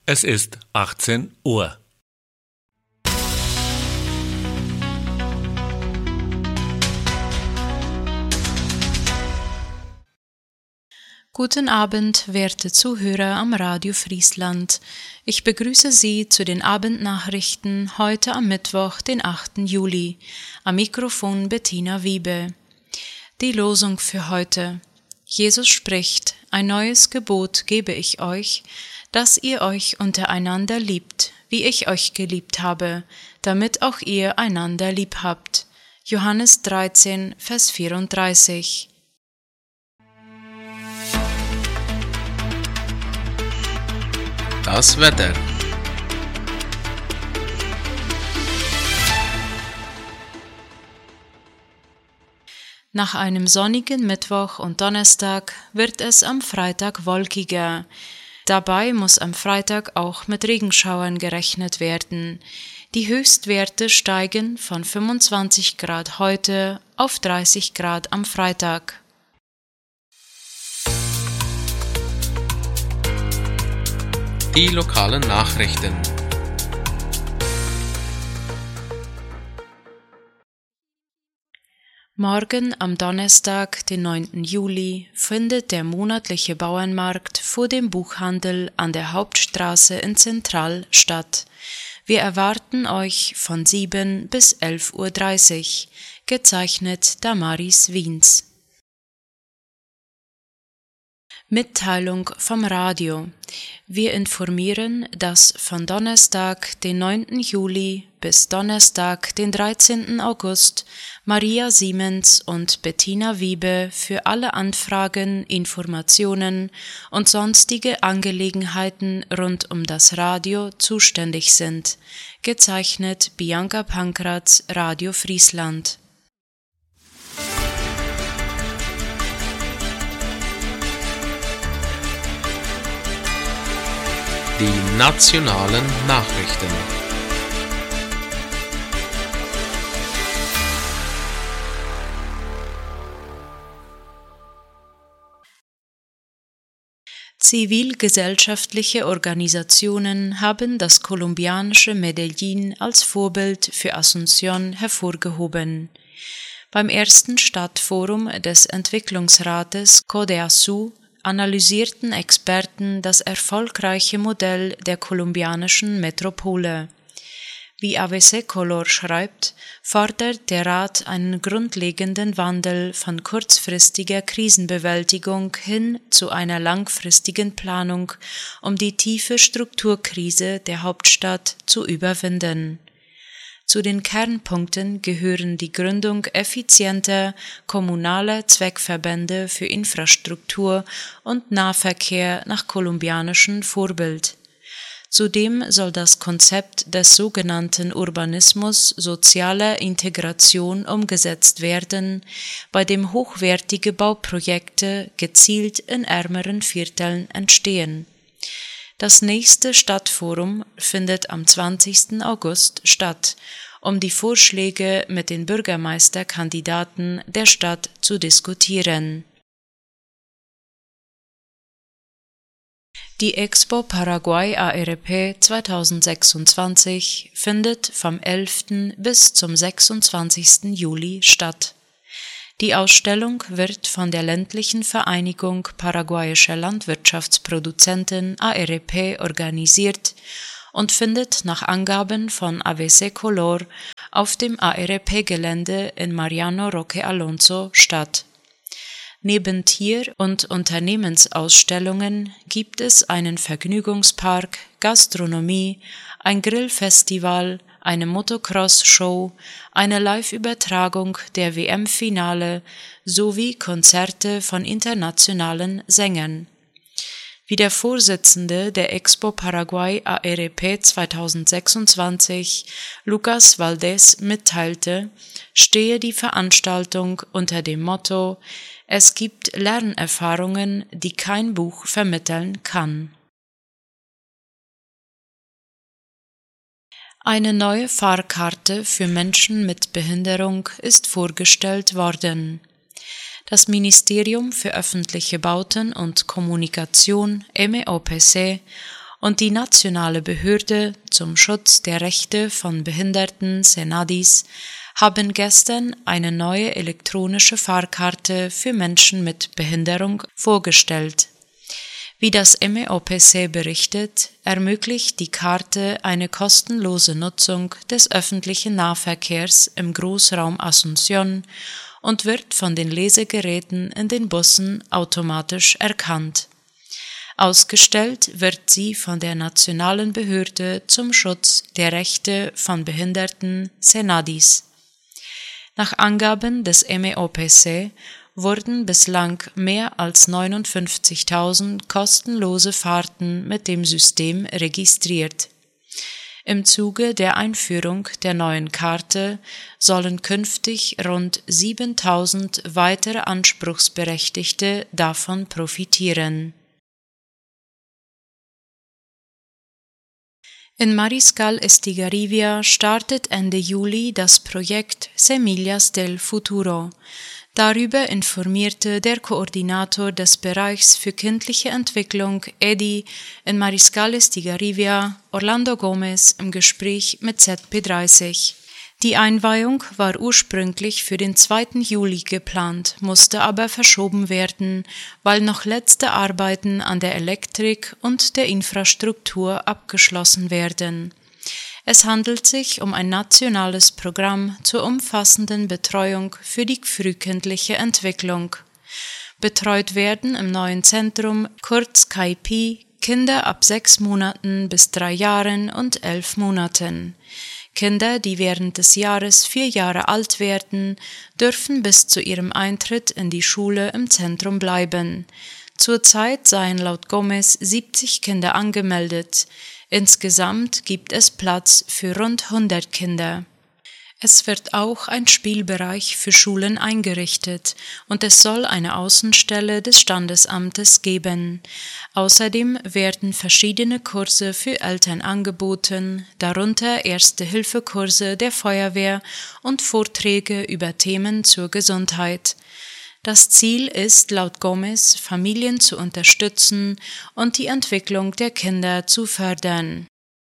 Es ist 18 Uhr. Guten Abend, werte Zuhörer am Radio Friesland. Ich begrüße Sie zu den Abendnachrichten heute am Mittwoch, den 8. Juli. Am Mikrofon Bettina Wiebe. Die Losung für heute. Jesus spricht: Ein neues Gebot gebe ich euch, dass ihr euch untereinander liebt, wie ich euch geliebt habe, damit auch ihr einander lieb habt. Johannes 13, Vers 34. Das Wetter. Nach einem sonnigen Mittwoch und Donnerstag wird es am Freitag wolkiger. Dabei muss am Freitag auch mit Regenschauern gerechnet werden. Die Höchstwerte steigen von 25 Grad heute auf 30 Grad am Freitag. Die lokalen Nachrichten. Morgen am Donnerstag, den 9. Juli, findet der monatliche Bauernmarkt vor dem Buchhandel an der Hauptstraße in Zentral statt. Wir erwarten euch von 7 bis 11:30 Uhr, gezeichnet Damaris Wiens. Mitteilung vom Radio. Wir informieren, dass von Donnerstag, den 9. Juli bis Donnerstag, den 13. August, Maria Siemens und Bettina Wiebe für alle Anfragen, Informationen und sonstige Angelegenheiten rund um das Radio zuständig sind. Gezeichnet Bianca Pankratz, Radio Friesland. Die nationalen Nachrichten. Zivilgesellschaftliche Organisationen haben das kolumbianische Medellín als Vorbild für Asunción hervorgehoben. Beim ersten Stadtforum des Entwicklungsrates CODEASU analysierten Experten das erfolgreiche Modell der kolumbianischen Metropole. Wie ABC Color schreibt, fordert der Rat einen grundlegenden Wandel von kurzfristiger Krisenbewältigung hin zu einer langfristigen Planung, um die tiefe Strukturkrise der Hauptstadt zu überwinden. Zu den Kernpunkten gehören die Gründung effizienter kommunaler Zweckverbände für Infrastruktur und Nahverkehr nach kolumbianischem Vorbild. Zudem soll das Konzept des sogenannten Urbanismus sozialer Integration umgesetzt werden, bei dem hochwertige Bauprojekte gezielt in ärmeren Vierteln entstehen. Das nächste Stadtforum findet am 20. August statt, um die Vorschläge mit den Bürgermeisterkandidaten der Stadt zu diskutieren. Die Expo Paraguay ARP 2026 findet vom 11. bis zum 26. Juli statt. Die Ausstellung wird von der ländlichen Vereinigung paraguayischer Landwirtschaftsproduzenten ARP organisiert und findet nach Angaben von ABC Color auf dem ARP-Gelände in Mariano Roque Alonso statt. Neben Tier- und Unternehmensausstellungen gibt es einen Vergnügungspark, Gastronomie, ein Grillfestival, eine Motocross-Show, eine Live-Übertragung der WM-Finale sowie Konzerte von internationalen Sängern. Wie der Vorsitzende der Expo Paraguay ARP 2026, Lucas Valdés, mitteilte, stehe die Veranstaltung unter dem Motto: Es gibt Lernerfahrungen, die kein Buch vermitteln kann. Eine neue Fahrkarte für Menschen mit Behinderung ist vorgestellt worden. Das Ministerium für öffentliche Bauten und Kommunikation (MEOPC) und die nationale Behörde zum Schutz der Rechte von Behinderten Senadis haben gestern eine neue elektronische Fahrkarte für Menschen mit Behinderung vorgestellt. Wie das MEOPC berichtet, ermöglicht die Karte eine kostenlose Nutzung des öffentlichen Nahverkehrs im Großraum Asunción und wird von den Lesegeräten in den Bussen automatisch erkannt. Ausgestellt wird sie von der Nationalen Behörde zum Schutz der Rechte von Behinderten Senadis. Nach Angaben des MEOPC wurden bislang mehr als 59.000 kostenlose Fahrten mit dem System registriert. Im Zuge der Einführung der neuen Karte sollen künftig rund 7.000 weitere Anspruchsberechtigte davon profitieren. In Mariscal Estigarribia startet Ende Juli das Projekt Semillas del Futuro. Darüber informierte der Koordinator des Bereichs für kindliche Entwicklung EDI in Mariscal Estigarribia, Orlando Gomez, im Gespräch mit ZP30. Die Einweihung war ursprünglich für den 2. Juli geplant, musste aber verschoben werden, weil noch letzte Arbeiten an der Elektrik und der Infrastruktur abgeschlossen werden. Es handelt sich um ein nationales Programm zur umfassenden Betreuung für die frühkindliche Entwicklung. Betreut werden im neuen Zentrum, kurz KIP, Kinder ab 6 Monaten bis 3 Jahren und 11 Monaten. Kinder, die während des Jahres 4 Jahre alt werden, dürfen bis zu ihrem Eintritt in die Schule im Zentrum bleiben. Zurzeit seien laut Gomez 70 Kinder angemeldet. Insgesamt gibt es Platz für rund 100 Kinder. Es wird auch ein Spielbereich für Schulen eingerichtet und es soll eine Außenstelle des Standesamtes geben. Außerdem werden verschiedene Kurse für Eltern angeboten, darunter Erste-Hilfe-Kurse der Feuerwehr und Vorträge über Themen zur Gesundheit. Das Ziel ist, laut Gomez, Familien zu unterstützen und die Entwicklung der Kinder zu fördern.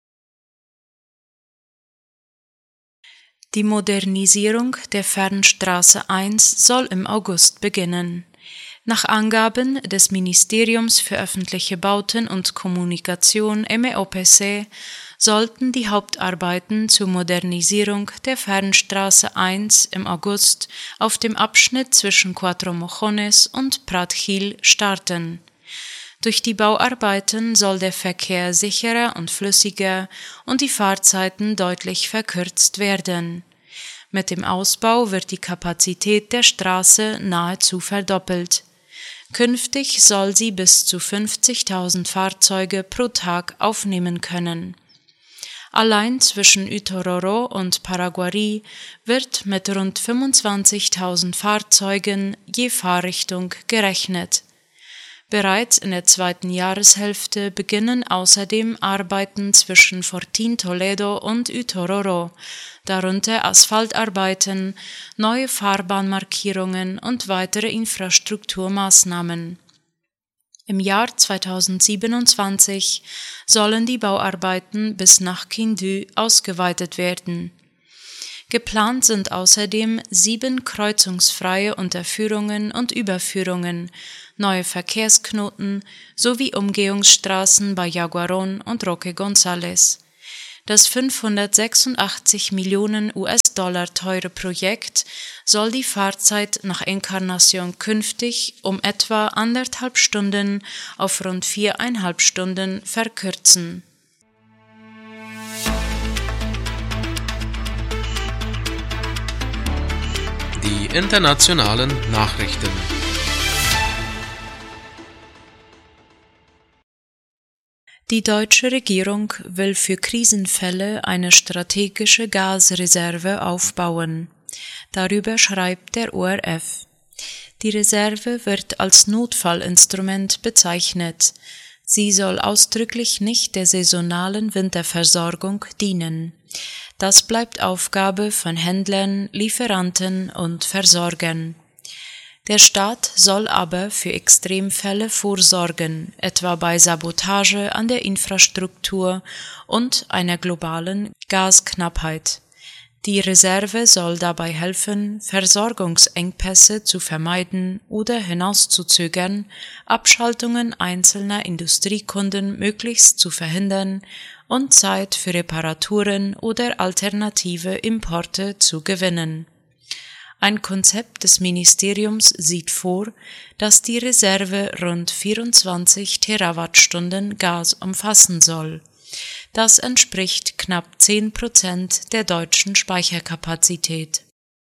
Die Modernisierung der Fernstraße 1 soll im August beginnen. Nach Angaben des Ministeriums für öffentliche Bauten und Kommunikation MEOPC sollten die Hauptarbeiten zur Modernisierung der Fernstraße 1 im August auf dem Abschnitt zwischen Cuatro Mojones und Prat Gil starten. Durch die Bauarbeiten soll der Verkehr sicherer und flüssiger und die Fahrzeiten deutlich verkürzt werden. Mit dem Ausbau wird die Kapazität der Straße nahezu verdoppelt. Künftig soll sie bis zu 50.000 Fahrzeuge pro Tag aufnehmen können. Allein zwischen Utororo und Paraguari wird mit rund 25.000 Fahrzeugen je Fahrrichtung gerechnet. Bereits in der 2. Jahreshälfte beginnen außerdem Arbeiten zwischen Fortín Toledo und Utororo, darunter Asphaltarbeiten, neue Fahrbahnmarkierungen und weitere Infrastrukturmaßnahmen. Im Jahr 2027 sollen die Bauarbeiten bis nach Quindú ausgeweitet werden. Geplant sind außerdem 7 kreuzungsfreie Unterführungen und Überführungen, neue Verkehrsknoten sowie Umgehungsstraßen bei Yaguarón und Roque González. Das 586 Millionen US-Dollar teure Projekt soll die Fahrzeit nach Encarnación künftig um etwa 1,5 Stunden auf rund 4,5 Stunden verkürzen. Die internationalen Nachrichten. Die deutsche Regierung will für Krisenfälle eine strategische Gasreserve aufbauen. Darüber schreibt der ORF. Die Reserve wird als Notfallinstrument bezeichnet. Sie soll ausdrücklich nicht der saisonalen Winterversorgung dienen. Das bleibt Aufgabe von Händlern, Lieferanten und Versorgern. Der Staat soll aber für Extremfälle vorsorgen, etwa bei Sabotage an der Infrastruktur und einer globalen Gasknappheit. Die Reserve soll dabei helfen, Versorgungsengpässe zu vermeiden oder hinauszuzögern, Abschaltungen einzelner Industriekunden möglichst zu verhindern und Zeit für Reparaturen oder alternative Importe zu gewinnen. Ein Konzept des Ministeriums sieht vor, dass die Reserve rund 24 Terawattstunden Gas umfassen soll. Das entspricht knapp 10% der deutschen Speicherkapazität.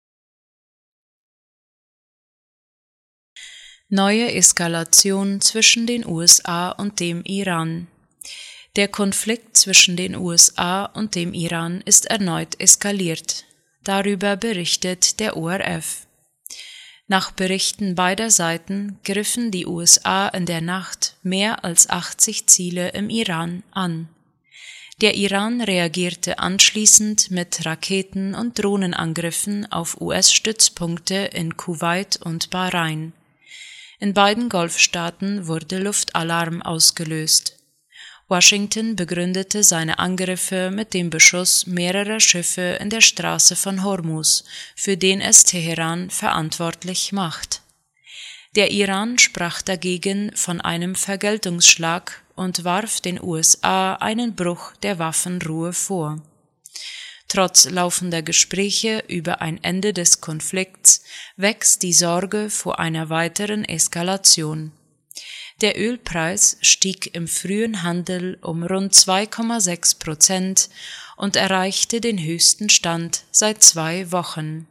Neue Eskalation zwischen den USA und dem Iran. Der Konflikt zwischen den USA und dem Iran ist erneut eskaliert. Darüber berichtet der ORF. Nach Berichten beider Seiten griffen die USA in der Nacht mehr als 80 Ziele im Iran an. Der Iran reagierte anschließend mit Raketen- und Drohnenangriffen auf US-Stützpunkte in Kuwait und Bahrain. In beiden Golfstaaten wurde Luftalarm ausgelöst. Washington begründete seine Angriffe mit dem Beschuss mehrerer Schiffe in der Straße von Hormuz, für den es Teheran verantwortlich macht. Der Iran sprach dagegen von einem Vergeltungsschlag und warf den USA einen Bruch der Waffenruhe vor. Trotz laufender Gespräche über ein Ende des Konflikts wächst die Sorge vor einer weiteren Eskalation. Der Ölpreis stieg im frühen Handel um rund 2,6% und erreichte den höchsten Stand seit 2 Wochen.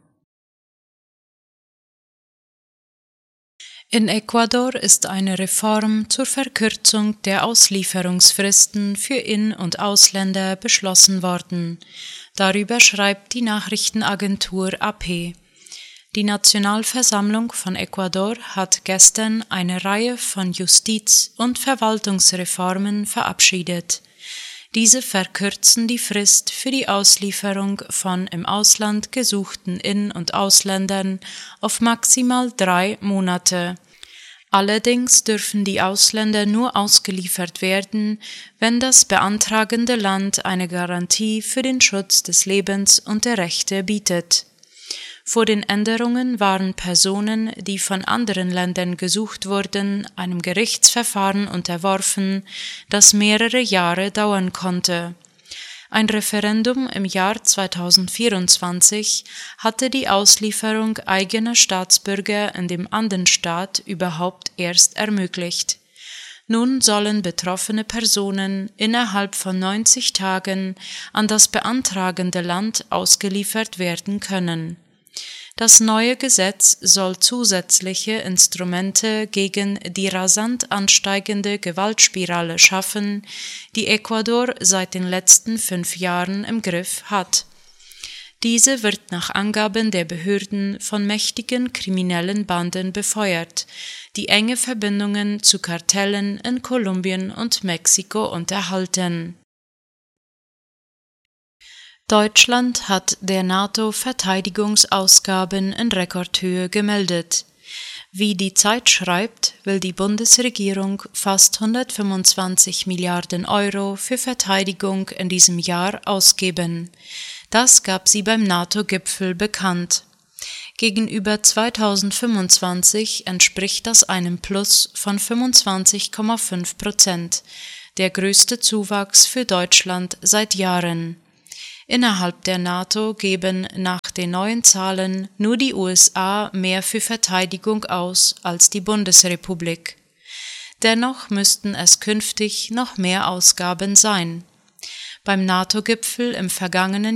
In Ecuador ist eine Reform zur Verkürzung der Auslieferungsfristen für In- und Ausländer beschlossen worden. Darüber schreibt die Nachrichtenagentur AP. Die Nationalversammlung von Ecuador hat gestern eine Reihe von Justiz- und Verwaltungsreformen verabschiedet. Diese verkürzen die Frist für die Auslieferung von im Ausland gesuchten In- und Ausländern auf maximal 3 Monate. Allerdings dürfen die Ausländer nur ausgeliefert werden, wenn das beantragende Land eine Garantie für den Schutz des Lebens und der Rechte bietet. Vor den Änderungen waren Personen, die von anderen Ländern gesucht wurden, einem Gerichtsverfahren unterworfen, das mehrere Jahre dauern konnte. Ein Referendum im Jahr 2024 hatte die Auslieferung eigener Staatsbürger in dem Andenstaat überhaupt erst ermöglicht. Nun sollen betroffene Personen innerhalb von 90 Tagen an das beantragende Land ausgeliefert werden können. Das neue Gesetz soll zusätzliche Instrumente gegen die rasant ansteigende Gewaltspirale schaffen, die Ecuador seit den letzten 5 Jahren im Griff hat. Diese wird nach Angaben der Behörden von mächtigen kriminellen Banden befeuert, die enge Verbindungen zu Kartellen in Kolumbien und Mexiko unterhalten. Deutschland hat der NATO Verteidigungsausgaben in Rekordhöhe gemeldet. Wie die Zeit schreibt, will die Bundesregierung fast 125 Milliarden Euro für Verteidigung in diesem Jahr ausgeben. Das gab sie beim NATO-Gipfel bekannt. Gegenüber 2025 entspricht das einem Plus von 25,5%, der größte Zuwachs für Deutschland seit Jahren. Innerhalb der NATO geben nach den neuen Zahlen nur die USA mehr für Verteidigung aus als die Bundesrepublik. Dennoch müssten es künftig noch mehr Ausgaben sein. Beim NATO-Gipfel im vergangenen